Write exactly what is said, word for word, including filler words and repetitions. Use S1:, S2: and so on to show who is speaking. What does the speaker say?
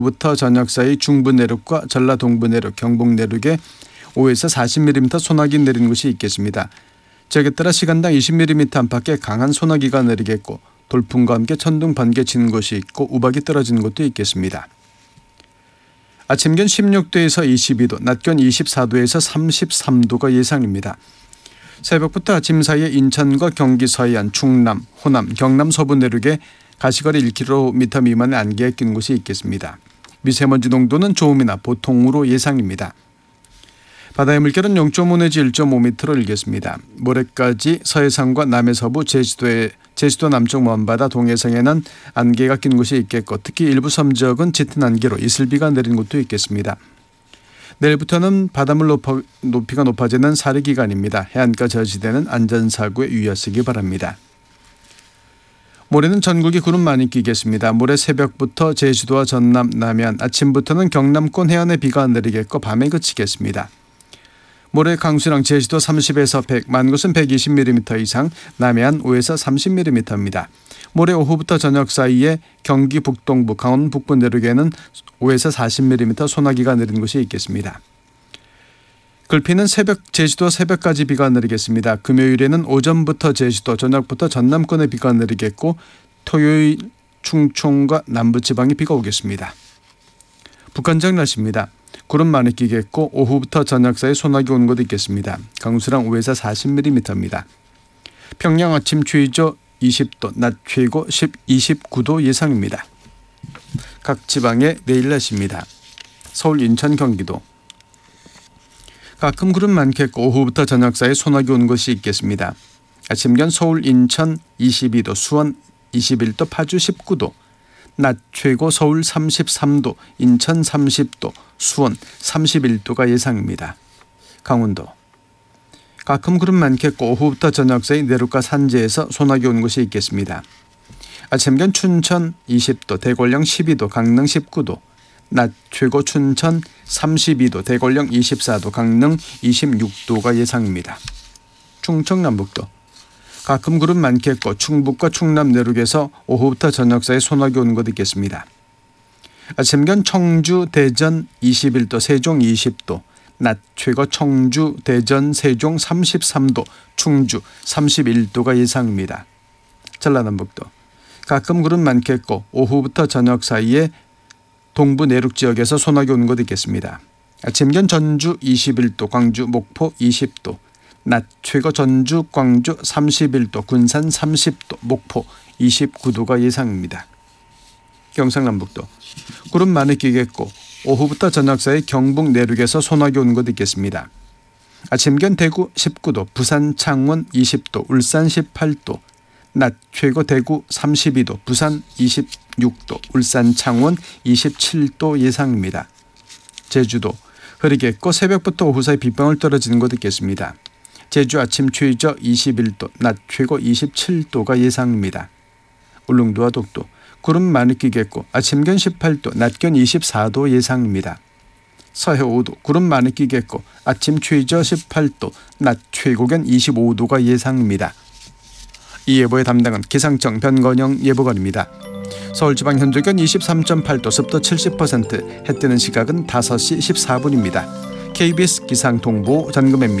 S1: 부터 저녁 사이 중부 내륙과 전라 동부 내륙, 경북 내륙에 오에서 사십 밀리미터 소나기 내리는 곳이 있겠습니다. 지역에 따라 시간당 이십 밀리미터 안팎의 강한 소나기가 내리겠고 돌풍과 함께 천둥 번개 치는 곳이 있고 우박이 떨어지는 곳도 있겠습니다. 아침 기온 십육 도에서 이십이 도, 낮 기온 이십사 도에서 삼십삼 도가 예상입니다. 새벽부터 아침 사이에 인천과 경기 서해안, 충남, 호남, 경남 서부 내륙에 가시거리 일 킬로미터 미만의 안개가 낀 곳이 있겠습니다. 미세먼지 농도는 좋음이나 보통으로 예상입니다. 바다의 물결은 영 점 오 내지 일 점 오 미터로 일겠습니다. 모레까지 서해상과 남해 서부, 제주도의 제주도 남쪽 먼바다 동해상에는 안개가 낀 곳이 있겠고 특히 일부 섬 지역은 짙은 안개로 이슬비가 내린 곳도 있겠습니다. 내일부터는 바닷물 높아, 높이가 높아지는 사리 기간입니다. 해안가 저지대는 안전사고에 유의하시기 바랍니다. 모레는 전국이 구름 많이 끼겠습니다. 모레 새벽부터 제주도와 전남, 남해안, 아침부터는 경남권 해안에 비가 내리겠고 밤에 그치겠습니다. 모레 강수량 제주도 삼십에서 백, 많은 곳은 백이십 밀리미터 이상, 남해안 오에서 삼십 밀리미터입니다. 모레 오후부터 저녁 사이에 경기 북동부, 강원 북부 내륙에는 오에서 사십 밀리미터 소나기가 내리는 곳이 있겠습니다. 글피는 새벽 제주도 새벽까지 비가 내리겠습니다. 금요일에는 오전부터 제주도, 저녁부터 전남권에 비가 내리겠고 토요일 충청과 남부지방에 비가 오겠습니다. 북한적 날씨입니다. 구름 많이 끼겠고 오후부터 저녁 사이 소나기 오는 곳도 있겠습니다. 강수량 오에서 사십 밀리미터입니다. 평양 아침 최저 이십 도, 낮 최고 이십구 도 예상입니다. 각 지방의 내일 날씨입니다. 서울, 인천, 경기도. 가끔 구름 많겠고 오후부터 저녁 사이 소나기 오는 곳이 있겠습니다. 아침 기온 서울, 인천 이십이 도, 수원 이십일 도, 파주 십구 도, 낮 최고 서울 삼십삼 도, 인천 삼십 도, 수원 삼십일 도가 예상입니다. 강원도. 가끔 구름 많겠고 오후부터 저녁 사이 내륙과 산지에서 소나기 오는 곳이 있겠습니다. 아침 기온 춘천 이십 도, 대권령 십이 도, 강릉 십구 도, 낮 최고 춘천 삼십이 도, 대권령 이십사 도, 강릉 이십육 도가 예상입니다. 충청 남북도. 가끔 구름 많겠고 충북과 충남 내륙에서 오후부터 저녁 사이 소나기 오는 곳 있겠습니다. 아침 기온 청주, 대전 이십일 도, 세종 이십 도, 낮 최고 청주, 대전, 세종 삼십삼 도, 충주 삼십일 도가 예상입니다. 전라남북도. 가끔 구름 많겠고 오후부터 저녁 사이에 동부 내륙 지역에서 소나기 오는 곳 있겠습니다. 아침 기온 전주 이십일 도, 광주, 목포 이십 도, 낮 최고 전주, 광주 삼십일 도, 군산 삼십 도, 목포 이십구 도가 예상입니다. 경상남북도. 구름 많이 끼겠고 오후부터 저녁 사이 경북 내륙에서 소나기 오는 곳 있겠습니다. 아침 기온 대구 십구 도, 부산 창원 이십 도, 울산 십팔 도, 낮 최고 대구 삼십이 도, 부산 이십육 도, 울산 창원 이십칠 도 예상입니다. 제주도. 흐리겠고 새벽부터 오후 사이 빗방울 떨어지는 곳 있겠습니다. 제주 아침 최저 이십일 도, 낮 최고 이십칠 도가 예상입니다. 울릉도와 독도. 구름 많이 끼겠고 아침 기온 십팔 도, 낮 기온 이십사 도 예상입니다. 서해 오 도. 구름 많이 끼겠고 아침 최저 십팔 도, 낮 최고 기온 이십오 도가 예상입니다. 이 예보의 담당은 기상청 변건영 예보관입니다. 서울지방 현재 기온 이십삼 점 팔 도, 습도 칠십 퍼센트, 해 뜨는 시각은 다섯 시 십사 분입니다. 케이비에스 기상통보 전금혜입니다.